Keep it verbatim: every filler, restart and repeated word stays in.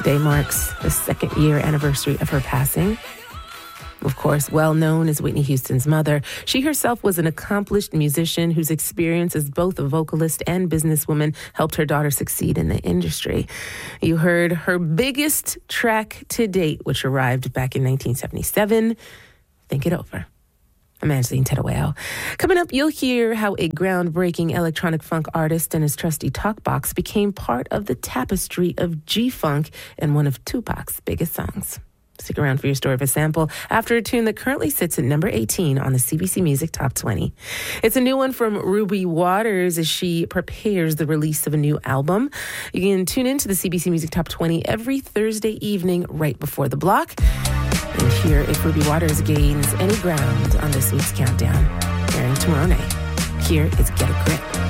Today marks the second year anniversary of her passing. Of course, well known as Whitney Houston's mother, she herself was an accomplished musician whose experience as both a vocalist and businesswoman helped her daughter succeed in the industry. You heard her biggest track to date, which arrived back in nineteen seventy-seven, Think It Over. I'm Angeline Tettaweo. Coming up, you'll hear how a groundbreaking electronic funk artist and his trusty talkbox became part of the tapestry of G-Funk and one of Tupac's biggest songs. Stick around for your story of a sample after a tune that currently sits at number eighteen on the C B C Music Top twenty. It's a new one from Ruby Waters as she prepares the release of a new album. You can tune into the C B C Music Top twenty every Thursday evening right before the block and hear if Ruby Waters gains any ground on this week's countdown. Airing tomorrow night. Here is Get a Grip.